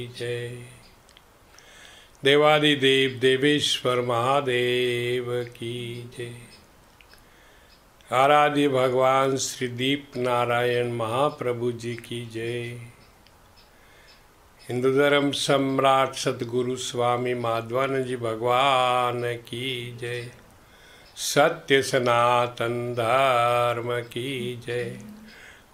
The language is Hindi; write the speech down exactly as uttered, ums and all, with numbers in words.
जय। देवादिदेव देवेश्वर महादेव की जय। आराध्य भगवान श्री दीप नारायण महाप्रभु जी की जय। हिंदू धर्म सम्राट सतगुरु स्वामी माधवानंद जी भगवान की जय। सत्य सनातन धर्म की जय।